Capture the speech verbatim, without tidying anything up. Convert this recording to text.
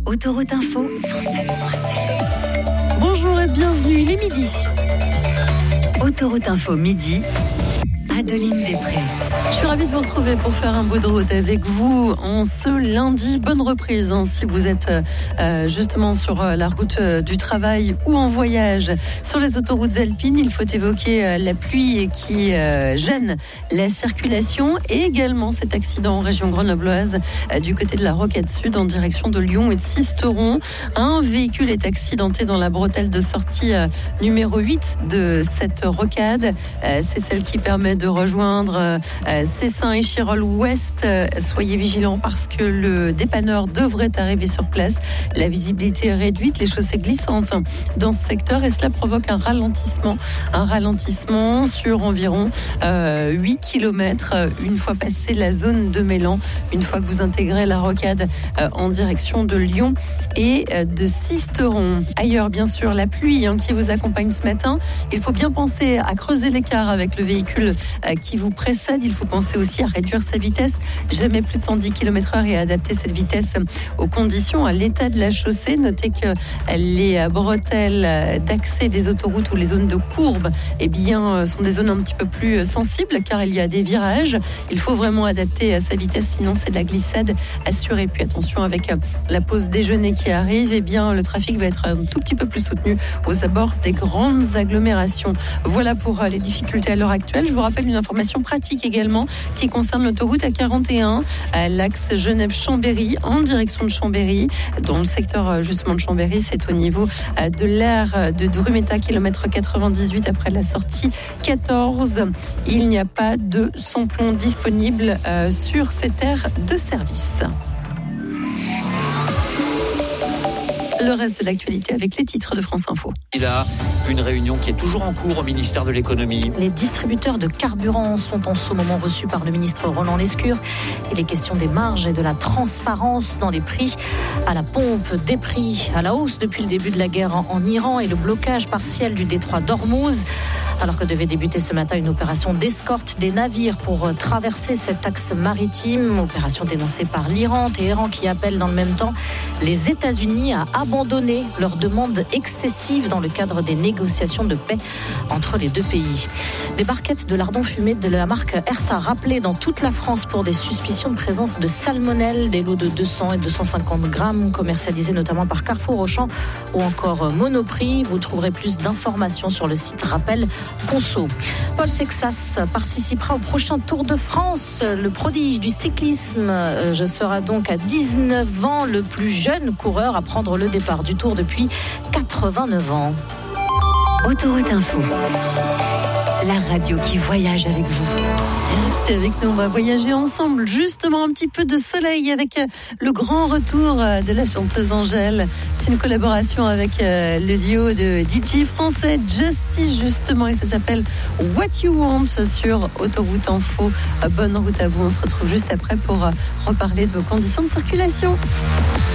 Autoroute Info cent sept virgule sept. Bonjour et bienvenue, il est midi. Autoroute Info midi, Adeline Després. Je suis ravie de vous retrouver pour faire un bout de route avec vous en ce lundi. Bonne reprise hein, si vous êtes euh, justement sur euh, la route euh, du travail ou en voyage sur les autoroutes alpines. Il faut évoquer euh, la pluie qui euh, gêne la circulation et également cet accident en région grenobloise euh, du côté de la Rocade Sud en direction de Lyon et de Sisteron. Un véhicule est accidenté dans la bretelle de sortie euh, numéro huit de cette rocade. Euh, c'est celle qui permet de rejoindre euh, Cessin et Chirol Ouest. Euh, soyez vigilants parce que le dépanneur devrait arriver sur place. La visibilité est réduite, les chaussées glissantes dans ce secteur et cela provoque un ralentissement. Un ralentissement sur environ euh, huit kilomètres une fois passé la zone de Mélan, une fois que vous intégrez la rocade euh, en direction de Lyon et euh, de Sisteron. Ailleurs, bien sûr, la pluie hein, qui vous accompagne ce matin. Il faut bien penser à creuser l'écart avec le véhicule euh, qui vous précède. Il faut penser aussi à réduire sa vitesse, jamais plus de cent dix kilomètres heure et à adapter cette vitesse aux conditions, à l'état de la chaussée. Notez que les bretelles d'accès des autoroutes ou les zones de courbe eh bien, sont des zones un petit peu plus sensibles car il y a des virages. Il faut vraiment adapter sa vitesse, sinon c'est de la glissade assurée. Puis attention avec la pause déjeuner qui arrive, eh bien, le trafic va être un tout petit peu plus soutenu aux abords des grandes agglomérations. Voilà pour les difficultés à l'heure actuelle. Je vous rappelle une information pratique également qui concerne l'autoroute A quarante et un, à l'axe Genève-Chambéry en direction de Chambéry. Dans le secteur justement de Chambéry, c'est au niveau de l'aire de Drumeta, kilomètre quatre-vingt-dix-huit après la sortie quatorze. Il n'y a pas de samplon disponible sur cette aire de service. Le reste de l'actualité avec les titres de France Info. Il a une réunion qui est toujours en cours au ministère de l'économie. Les distributeurs de carburant sont en ce moment reçus par le ministre Roland Lescure. Il est question des marges et de la transparence dans les prix à la pompe, des prix à la hausse depuis le début de la guerre en Iran et le blocage partiel du détroit d'Ormuz. Alors que devait débuter ce matin une opération d'escorte des navires pour traverser cet axe maritime, opération dénoncée par l'Iran, Téhéran qui appelle dans le même temps les États-Unis à abandonner leur demande excessive dans le cadre des négociations de paix entre les deux pays. Des barquettes de lardons fumés de la marque Erta rappelées dans toute la France pour des suspicions de présence de salmonelle, des lots de deux cents et deux cent cinquante grammes commercialisés notamment par Carrefour, Auchan ou encore Monoprix. Vous trouverez plus d'informations sur le site Rappel Conso. Paul Sexas participera au prochain Tour de France. Le prodige du cyclisme je sera donc à dix-neuf ans le plus jeune coureur à prendre le départ du Tour depuis quatre-vingt-neuf ans. Autoroute Info, la radio qui voyage avec vous. Restez avec nous, on va voyager ensemble. Justement, un petit peu de soleil avec le grand retour de la chanteuse Angèle. C'est une collaboration avec le duo de D J français Justice, justement, et ça s'appelle What You Want sur Autoroute Info. Bonne route à vous, on se retrouve juste après pour reparler de vos conditions de circulation.